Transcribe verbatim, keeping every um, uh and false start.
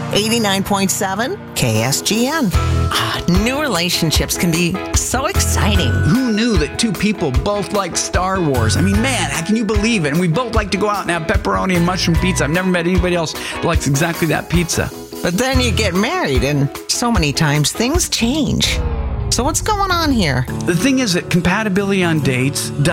eighty-nine point seven K S G N. Ah, new relationships can be so exciting. Who knew that two people both like Star Wars? I mean, man, how can you believe it? And we both like to go out and have pepperoni and mushroom pizza. I've never met anybody else that likes exactly that pizza. But then you get married, and so many times things change. So what's going on here? The thing is that compatibility on dates